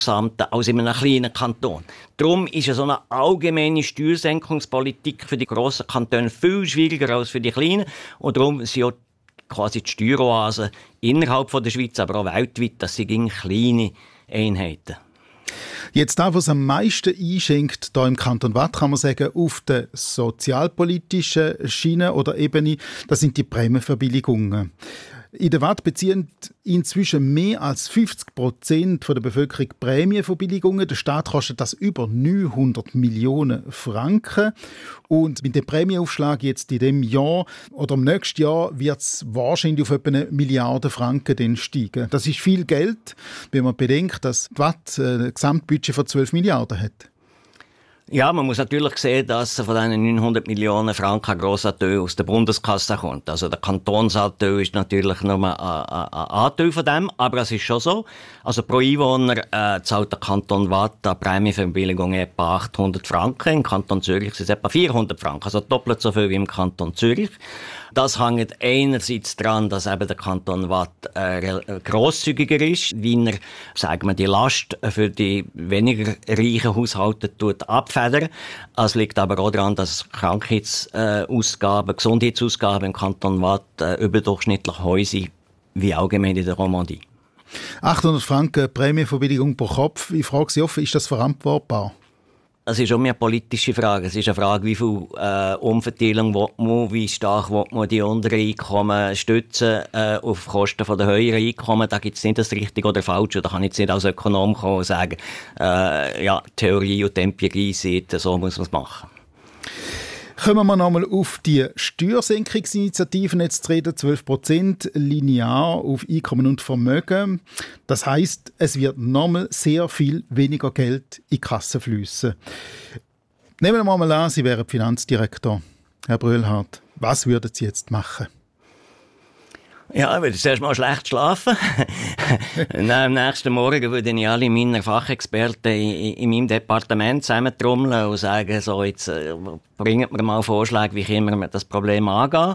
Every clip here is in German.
als in einem kleinen Kanton. Darum ist so eine allgemeine Steuersenkungspolitik für die grossen Kantone viel schwieriger als für die kleinen. Und darum sind auch quasi die Steueroasen innerhalb der Schweiz, aber auch weltweit, das sind kleine Einheiten. Jetzt da, was am meisten einschenkt, hier im Kanton Waadt, kann man sagen, auf der sozialpolitischen Schiene oder Ebene, das sind die Prämienverbilligungen. In der Waadt beziehen inzwischen mehr als 50% der Bevölkerung Prämienverbilligungen. Der Staat kostet das über 900 Millionen Franken. Und mit dem Prämienaufschlag jetzt in diesem Jahr oder im nächsten Jahr wird es wahrscheinlich auf etwa 1 Milliarde Franken steigen. Das ist viel Geld, wenn man bedenkt, dass die Waadt ein Gesamtbudget von 12 Milliarden hat. Ja, man muss natürlich sehen, dass von diesen 900 Millionen Franken ein grosser Teil aus der Bundeskasse kommt. Also der Kantonsanteil ist natürlich nur ein Anteil von dem, aber es ist schon so. Also pro Einwohner zahlt der Kanton Waadt eine Prämienverbilligung etwa 800 Franken. Im Kanton Zürich sind es etwa 400 Franken, also doppelt so viel wie im Kanton Zürich. Das hängt einerseits daran, dass eben der Kanton Waadt grosszügiger ist, wie er, sagen wir, die Last für die weniger reichen Haushalte abfedern. Es liegt aber auch daran, dass Krankheitsausgaben, Gesundheitsausgaben im Kanton Waadt überdurchschnittlich hoch sind, wie allgemein in der Romandie. 800 Franken Prämienverbilligung pro Kopf. Ich frage Sie offen, ist das verantwortbar? Es ist auch mehr eine politische Frage. Es ist eine Frage, wie viel Umverteilung will man, wie stark will man die unteren Einkommen stützen auf Kosten der höheren Einkommen. Da gibt es nicht das Richtige oder Falsche. Da kann ich jetzt nicht als Ökonom kommen und sagen, Theorie und Empirie sind, so muss man es machen. Kommen wir nochmal auf die Steuersenkungsinitiativen jetzt zu reden. 12% linear auf Einkommen und Vermögen. Das heisst, es wird nochmal sehr viel weniger Geld in die Kasse fliessen. Nehmen wir mal an, Sie wären Finanzdirektor. Herr Bröhlhardt, was würden Sie jetzt machen? Ja, ich würde zuerst mal schlecht schlafen. Am nächsten Morgen würde ich alle meine Fachexperten in meinem Departement zusammentrommeln und sagen, so, jetzt bringt mir mal Vorschläge, wie können wir das Problem angehen.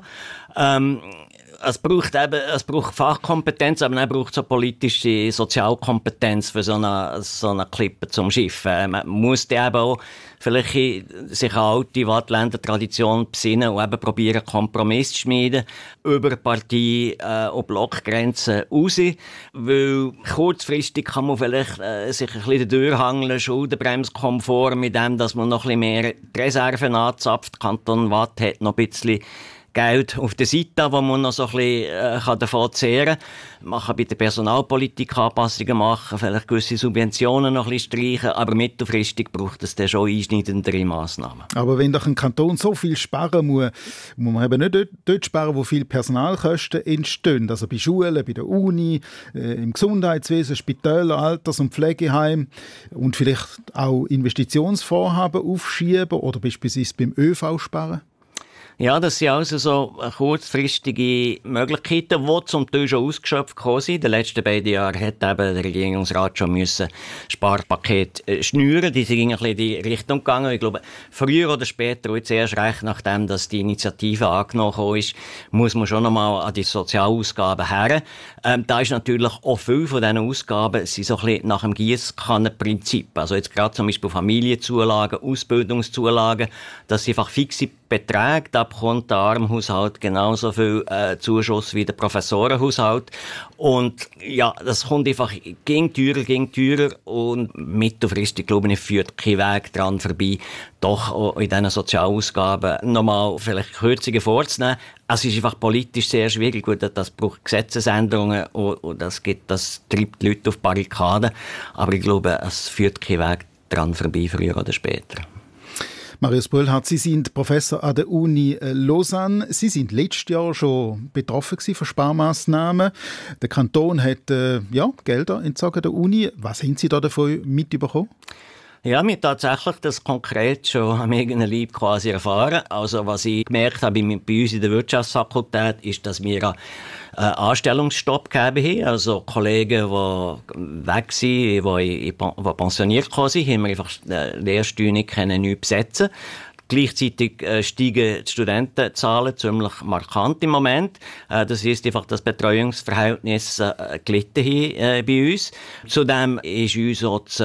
Es braucht Fachkompetenz, aber dann braucht es auch politische Sozialkompetenz für so eine Klippe zum Schiffen. Man muss eben auch vielleicht sich an alte Wattländer Tradition besinnen und eben probieren, Kompromiss zu schmieden über Partie- und Blockgrenzen raus. Weil kurzfristig kann man vielleicht sich ein bisschen durchhangeln, Schuldenbremskomfort mit dem, dass man noch ein bisschen mehr die Reserven anzapft. Kanton Waadt hat noch ein bisschen Geld auf der Seite, wo man noch so ein bisschen davon zehren kann. Man kann bei der Personalpolitik Anpassungen machen, vielleicht gewisse Subventionen noch ein bisschen streichen, aber mittelfristig braucht es dann schon einschneidendere Massnahmen. Aber wenn doch ein Kanton so viel sparen muss man eben nicht dort sparen, wo viele Personalkosten entstehen. Also bei Schulen, bei der Uni, im Gesundheitswesen, Spitäler, Alters- und Pflegeheim und vielleicht auch Investitionsvorhaben aufschieben oder beispielsweise beim ÖV sparen. Ja, das sind also so kurzfristige Möglichkeiten, die zum Teil schon ausgeschöpft sind. In den letzten beiden Jahren hat eben der Regierungsrat schon Sparpaket schnüren. Die sind ein bisschen in die Richtung gegangen. Ich glaube, früher oder später, und jetzt erst recht nachdem, dass die Initiative angenommen ist, muss man schon nochmal an die Sozialausgaben her. Da ist natürlich auch viel von diesen Ausgaben sind so ein bisschen nach dem Giesskannenprinzip. Also jetzt gerade zum Beispiel Familienzulagen, Ausbildungszulagen, das sind einfach fixe Beträge. Da bekommt der Armenhaushalt genauso viel Zuschuss wie der Professorenhaushalt. Und ja, das kommt einfach ging teurer und mittelfristig, glaube ich, führt kein Weg dran vorbei, doch auch in diesen Sozialausgaben nochmal vielleicht Kürzungen vorzunehmen. Es ist einfach politisch sehr schwierig. Gut, das braucht Gesetzesänderungen und das treibt die Leute auf Barrikaden. Aber ich glaube, es führt kein Weg dran vorbei, früher oder später. Marius Bröhlhardt, Sie sind Professor an der Uni Lausanne. Sie sind letztes Jahr schon betroffen von Sparmaßnahmen. Der Kanton hat Gelder entzogen der Uni. Was haben Sie da davon mitbekommen? Ja, wir tatsächlich das konkret schon am eigenen Leib quasi erfahren. Also was ich gemerkt habe bei uns in der Wirtschaftsfakultät, ist, dass wir einen Anstellungsstopp gegeben haben. Also Kollegen, die weg sind, die pensioniert sind, haben wir einfach Lehrstühle nicht besetzen. Gleichzeitig steigen die Studentenzahlen ziemlich markant im Moment. Das heisst einfach, das Betreuungsverhältnis gelitten bei uns. Zudem ist uns auch das